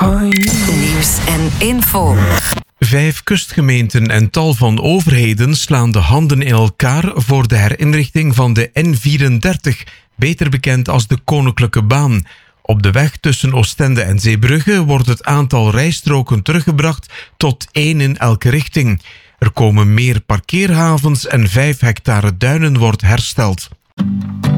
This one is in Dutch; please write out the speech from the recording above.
Nieuws en info. 5 kustgemeenten en tal van overheden slaan de handen in elkaar voor de herinrichting van de N34, beter bekend als de Koninklijke Baan. Op de weg tussen Oostende en Zeebrugge wordt het aantal rijstroken teruggebracht tot 1 in elke richting. Er komen meer parkeerhavens en 5 hectare duinen wordt hersteld.